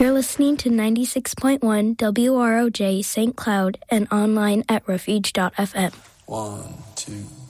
You're listening to 96.1 WROJ St. Cloud and online at refuge.fm. 1, 2,